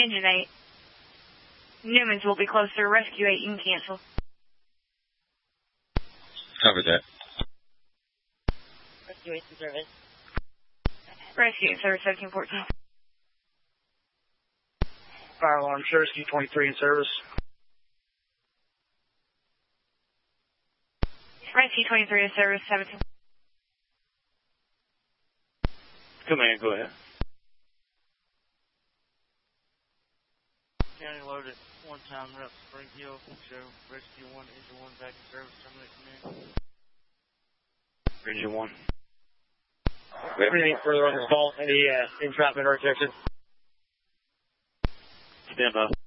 Engine 8. Newman's will be closer. Rescue 8, you can cancel. Cover that. Rescue 8 in service. Rescue 8 service 1714. Fire alarm, Cherokee 23 in service. Rescue 23 in service 17. Command, go ahead. County loaded, one-time rep, Spring Hill, show Rescue 1, Engine 1 back in service, terminate command. Engine 1. Anything further on this call? Any entrapment or rejection? Stand by.